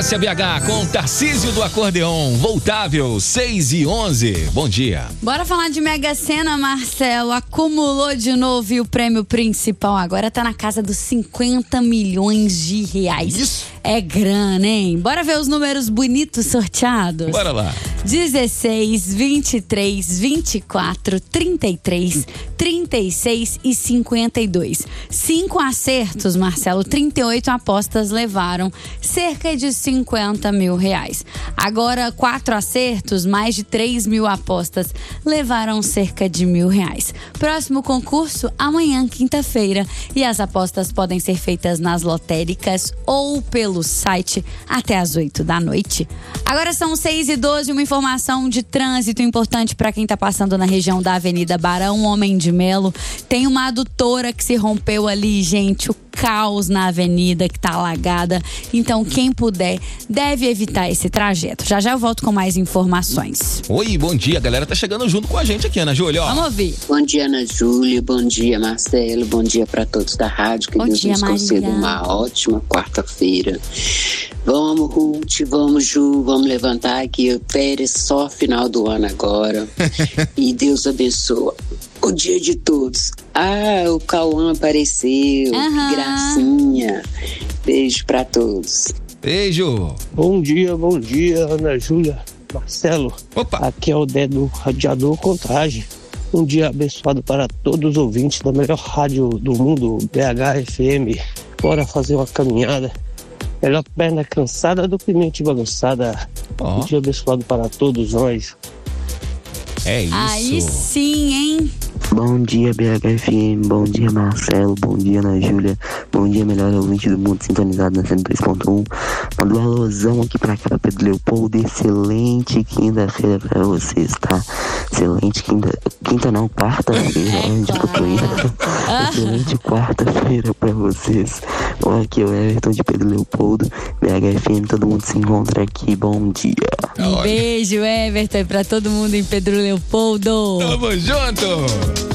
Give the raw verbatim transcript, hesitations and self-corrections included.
Acesse a B H com Tarcísio do Acordeon, voltável, seis e onze. Bom dia. Bora falar de Mega Sena, Marcelo. Acumulou de novo e o prêmio principal agora tá na casa dos cinquenta milhões de reais. Isso. É grana, hein? Bora ver os números bonitos sorteados? Bora lá. dezesseis, vinte e três, vinte e quatro, trinta e três, trinta e seis e cinquenta e dois. Cinco acertos, Marcelo. trinta e oito apostas levaram cerca de cinquenta mil reais. Agora, quatro acertos, mais de três mil apostas levaram cerca de mil reais. Próximo concurso, amanhã, quinta-feira. E as apostas podem ser feitas nas lotéricas ou pelo site até às oito da noite. Agora são seis e doze, uma informação de trânsito importante para quem está passando na região da Avenida Barão Homem de Melo. Tem uma adutora que se rompeu ali, gente, o caos na avenida que tá alagada. Então, quem puder, deve evitar esse trajeto. Já já eu volto com mais informações. Oi, bom dia. A galera tá chegando junto com a gente aqui, Ana Júlia. Ó. Vamos ouvir. Bom dia, Ana Júlia. Bom dia, Marcelo. Bom dia para todos da rádio. Que bom Deus dia, nos conceda uma ótima quarta-feira. Vamos, Ruth, vamos, Ju, vamos levantar aqui. Pérez só final do ano agora. E Deus abençoe o dia de todos. Ah, o Cauã apareceu. Uhum. Que gracinha. Beijo pra todos. Beijo. Bom dia, bom dia, Ana Júlia, Marcelo. Opa. Aqui é o Dé do Radiador Contagem. Um dia abençoado para todos os ouvintes da melhor rádio do mundo, B H F M. Bora fazer uma caminhada. Melhor perna cansada do que mente bagunçada. Oh. Um dia abençoado para todos nós. É isso. Aí sim, hein? Bom dia, B H F M, bom dia, Marcelo, bom dia, Ana Júlia, bom dia, melhor ouvinte do mundo sintonizado na cento e dois ponto um. Manda um alôzão aqui pra cá, pra Pedro Leopoldo. Excelente quinta-feira pra vocês, tá? Excelente quinta, quinta não, quarta-feira, É, onde que eu tô indo? Excelente quarta-feira pra vocês. Bom, aqui é o Everton de Pedro Leopoldo, B H F M, todo mundo se encontra aqui, bom dia. Um beijo, Everton, pra todo mundo em Pedro Leopoldo. Tamo junto.